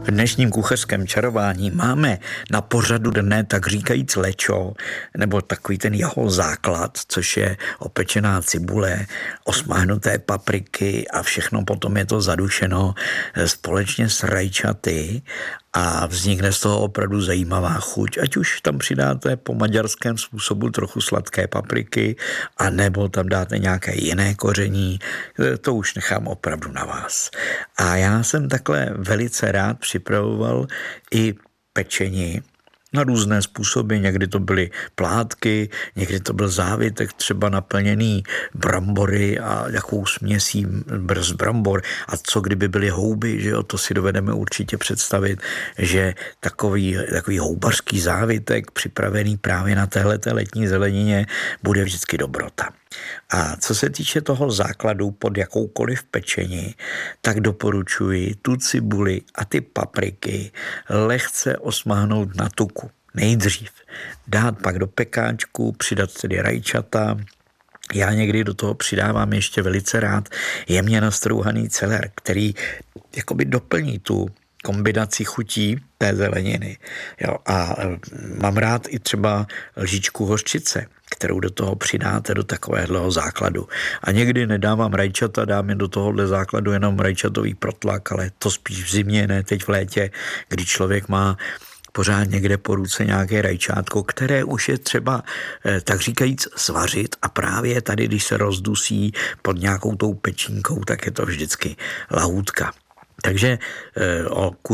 V dnešním kuchařském čarování máme na pořadu dne tak říkajíc lečo, nebo takový ten jeho základ, což je opečená cibule, osmáhnuté papriky a všechno potom je to zadušeno společně s rajčaty a vznikne z toho opravdu zajímavá chuť. Ať už tam přidáte po maďarském způsobu trochu sladké papriky, a nebo tam dáte nějaké jiné koření, to už nechám opravdu na vás. A já jsem takhle velice rád připravoval i pečení na různé způsoby. Někdy to byly plátky, někdy to byl závitek třeba naplněný brambory a jakou směsí z brambor. A co kdyby byly houby, že jo, to si dovedeme určitě představit, že takový houbařský závitek připravený právě na téhleté letní zelenině bude vždycky dobrota. A co se týče toho základu pod jakoukoliv pečení, tak doporučuji tu cibuli a ty papriky lehce osmáhnout na tuku. Nejdřív dát pak do pekáčku, přidat tedy rajčata. Já někdy do toho přidávám ještě velice rád jemně nastrouhaný celer, který jakoby doplní tu kombinaci chutí té zeleniny. Jo, a mám rád i třeba lžičku hořčice, kterou do toho přidáte do takového základu. A někdy nedávám rajčata, dám do tohohle základu jenom rajčatový protlak, ale to spíš v zimě, ne teď v létě, kdy člověk má pořád někde po ruce nějaké rajčátko, které už je třeba, tak říkajíc, svařit, a právě tady, když se rozdusí pod nějakou tou pečínkou, tak je to vždycky lahůdka. Takže o